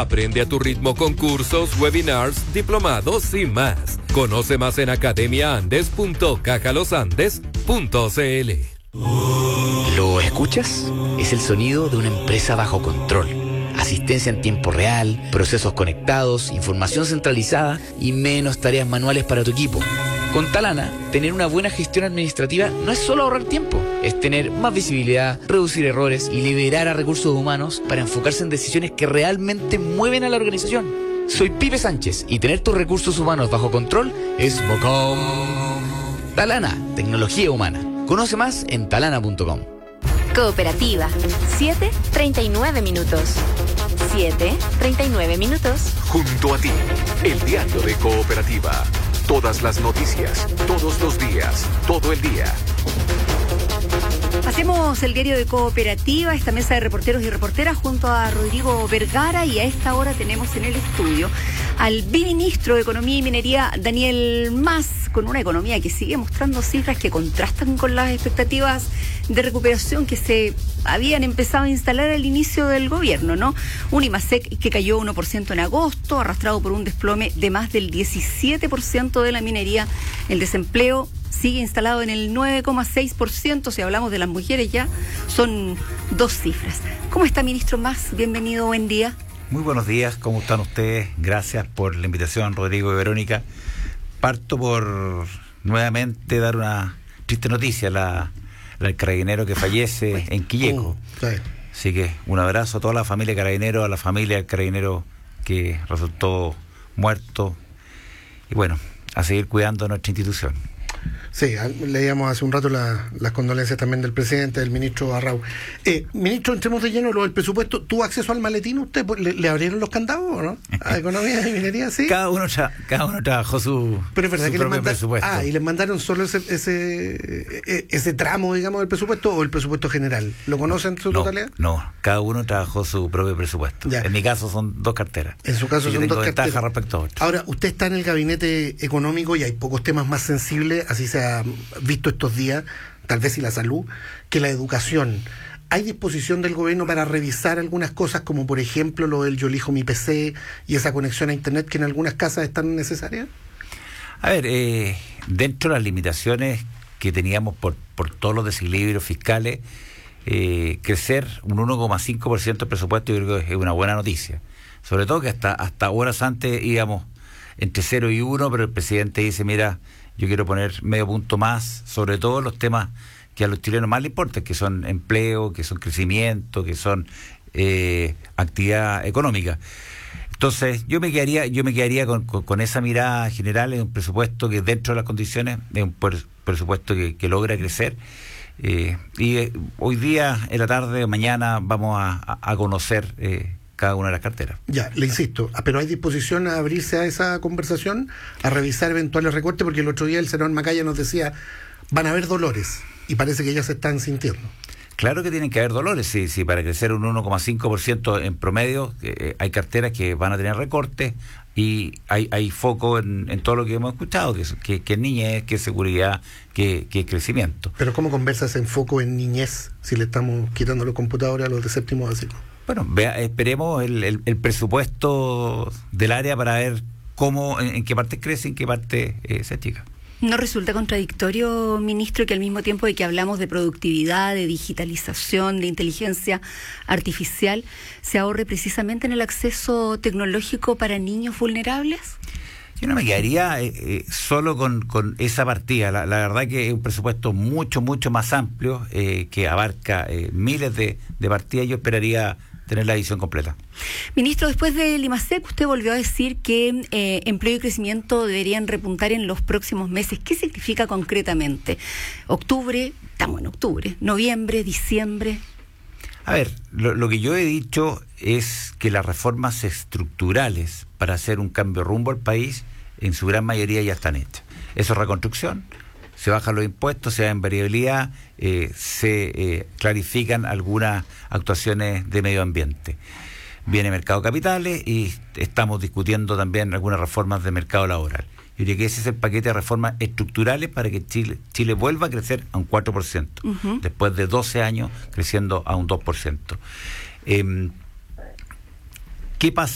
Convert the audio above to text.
Aprende a tu ritmo con cursos, webinars, diplomados y más. Conoce más en academiaandes.cajalosandes.cl. ¿Lo escuchas? Es el sonido de una empresa bajo control. Asistencia en tiempo real, procesos conectados, información centralizada y menos tareas manuales para tu equipo. Con Talana, tener una buena gestión administrativa no es solo ahorrar tiempo, es tener más visibilidad, reducir errores y liberar a recursos humanos para enfocarse en decisiones que realmente mueven a la organización. Soy Pipe Sánchez y tener tus recursos humanos bajo control es bacán. Talana, tecnología humana. Conoce más en talana.com. Cooperativa, 7:39 minutos. 7:39 minutos. Junto a ti, el diario de Cooperativa. Todas las noticias, todos los días, todo el día. Hacemos el diario de Cooperativa, esta mesa de reporteros y reporteras junto a Rodrigo Vergara, y a esta hora tenemos en el estudio al viceministro de Economía y Minería, Daniel Mas, con una economía que sigue mostrando cifras que contrastan con las expectativas de recuperación que se habían empezado a instalar al inicio del gobierno, ¿no? Un IMASEC que cayó 1% en agosto, arrastrado por un desplome de más del 17% de la minería. El desempleo sigue instalado en el 9,6%. Si hablamos de las mujeres ya, son dos cifras. ¿Cómo está, ministro Mas? Bienvenido, buen día. Muy buenos días, ¿cómo están ustedes? Gracias por la invitación, Rodrigo y Verónica. Parto por nuevamente dar una triste noticia, el carabinero que fallece en Quilleco. Así que un abrazo a toda la familia carabinero, a la familia del carabinero que resultó muerto. Y bueno, a seguir cuidando nuestra institución. Sí, leíamos hace un rato las condolencias también del presidente, del ministro Arrau. Ministro, entremos de lleno lo del presupuesto. ¿Tuvo acceso al maletín usted? ¿Le abrieron los candados o no? ¿A Economía y Minería? Sí. Cada uno trabajó su Pero es verdad su que propio presupuesto. ¿Y les mandaron solo ese tramo, digamos, del presupuesto o el presupuesto general? ¿Lo conocen en su totalidad? No, cada uno trabajó su propio presupuesto. Ya. En mi caso son dos carteras. En su caso son dos carteras. Respecto a otro. Ahora, usted está en el gabinete económico y hay pocos temas más sensibles, así se ha visto estos días, tal vez y la salud, que la educación. ¿Hay disposición del gobierno para revisar algunas cosas, como por ejemplo lo del Yo elijo mi PC y esa conexión a internet que en algunas casas están necesarias? A ver, dentro de las limitaciones que teníamos por todos los desequilibrios fiscales, crecer un 1,5% del presupuesto yo creo que es una buena noticia. Sobre todo que hasta horas antes íbamos entre 0 y 1, pero el presidente dice, mira, yo quiero poner medio punto más, sobre todo los temas que a los chilenos más les importan, que son empleo, que son crecimiento, que son actividad económica. Entonces, yo me quedaría con esa mirada general en un presupuesto que dentro de las condiciones es un presupuesto que logra crecer. Hoy día, en la tarde o mañana, vamos a conocer cada una de las carteras. Ya, le insisto, pero ¿hay disposición a abrirse a esa conversación, a revisar eventuales recortes? Porque el otro día el senador Macaya nos decía, van a haber dolores, y parece que ya se están sintiendo. Claro que tienen que haber dolores, sí, para crecer un 1,5% en promedio, hay carteras que van a tener recortes, y hay foco en todo lo que hemos escuchado, que es niñez, que es seguridad, que es crecimiento. Pero ¿cómo conversa ese enfoco en niñez si le estamos quitando los computadores a los de séptimo básico? Bueno, esperemos el presupuesto del área para ver cómo, en qué parte crece, en qué parte se achica. ¿No resulta contradictorio, ministro, que al mismo tiempo de que hablamos de productividad, de digitalización, de inteligencia artificial, se ahorre precisamente en el acceso tecnológico para niños vulnerables? Yo no me quedaría solo con esa partida. La verdad que es un presupuesto mucho más amplio, que abarca miles de partidas. Yo esperaría tener la visión completa. Ministro, después del IMASEC, usted volvió a decir que empleo y crecimiento deberían repuntar en los próximos meses. ¿Qué significa concretamente? Octubre, estamos en octubre, noviembre, diciembre. A ver, lo que yo he dicho es que las reformas estructurales para hacer un cambio rumbo al país, en su gran mayoría ya están hechas. Eso es reconstrucción. Se bajan los impuestos, se da en variabilidad, se clarifican algunas actuaciones de medio ambiente. Viene mercado de capitales y estamos discutiendo también algunas reformas de mercado laboral. Yo diría que ese es el paquete de reformas estructurales para que Chile vuelva a crecer a un 4%, después de 12 años creciendo a un 2%. ¿Qué pasa?